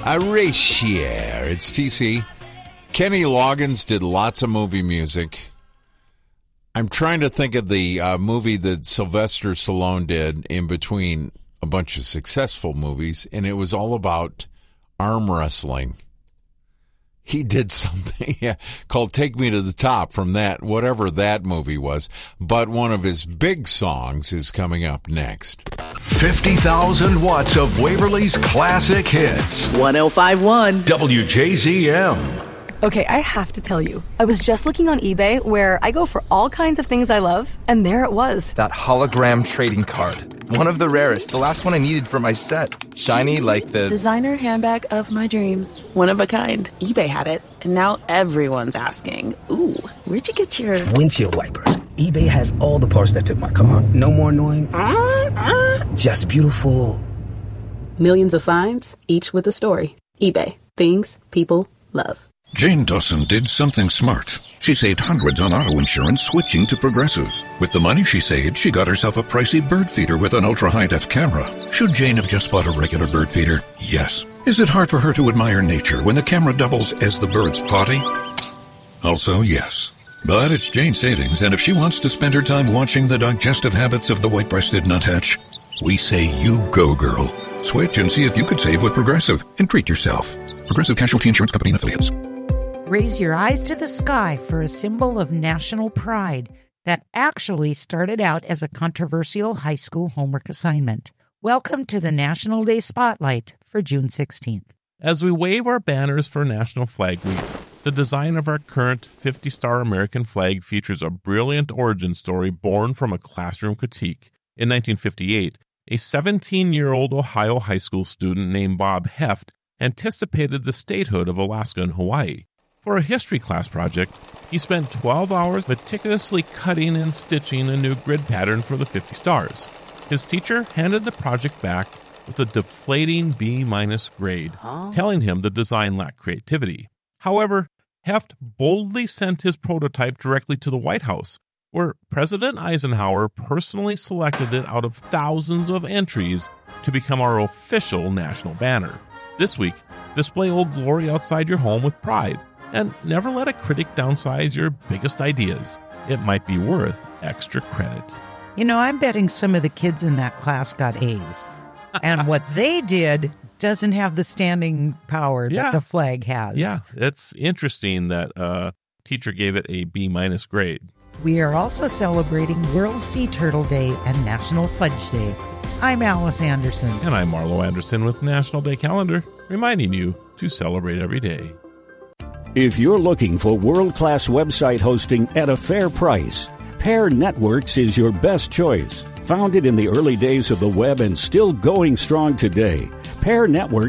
Arachia. It's TC. Kenny Loggins did lots of movie music. I'm trying to think of the movie that Sylvester Stallone did in between a bunch of successful movies, and it was all about arm wrestling. He did something called Take Me to the Top from that, whatever that movie was. But one of his big songs is coming up next. 50,000 watts of Waverly's classic hits. 105.1 WJZM. Okay, I have to tell you, I was just looking on eBay where I go for all kinds of things I love, and there it was. That hologram trading card. One of the rarest, the last one I needed for my set. Shiny like the designer handbag of my dreams. One of a kind. eBay had it, and now everyone's asking, ooh, where'd you get your windshield wipers? eBay has all the parts that fit my car. No more annoying. Just beautiful. Millions of finds, each with a story. eBay. Things people love. Jane Dawson did something smart. She saved hundreds on auto insurance switching to Progressive. With the money she saved, she got herself a pricey bird feeder with an ultra-high-def camera. Should Jane have just bought a regular bird feeder? Yes. Is it hard for her to admire nature when the camera doubles as the bird's potty? Also, yes. But it's Jane's savings, and if she wants to spend her time watching the digestive habits of the white-breasted nuthatch, we say you go, girl. Switch and see if you could save with Progressive and treat yourself. Progressive Casualty Insurance Company and Affiliates. Raise your eyes to the sky for a symbol of national pride that actually started out as a controversial high school homework assignment. Welcome to the National Day Spotlight for June 16th. As we wave our banners for National Flag Week, the design of our current 50-star American flag features a brilliant origin story born from a classroom critique. In 1958, a 17-year-old Ohio high school student named Bob Heft anticipated the statehood of Alaska and Hawaii. For a history class project, he spent 12 hours meticulously cutting and stitching a new grid pattern for the 50 stars. His teacher handed the project back with a deflating B- grade, telling him the design lacked creativity. However, Heft boldly sent his prototype directly to the White House, where President Eisenhower personally selected it out of thousands of entries to become our official national banner. This week, display Old Glory outside your home with pride. And never let a critic downsize your biggest ideas. It might be worth extra credit. You know, I'm betting some of the kids in that class got A's. And what they did doesn't have the standing power that the flag has. Yeah, it's interesting that teacher gave it a B- grade. We are also celebrating World Sea Turtle Day and National Fudge Day. I'm Alice Anderson. And I'm Marlo Anderson with National Day Calendar, reminding you to celebrate every day. If you're looking for world-class website hosting at a fair price, Pair Networks is your best choice. Founded in the early days of the web and still going strong today, Pair Networks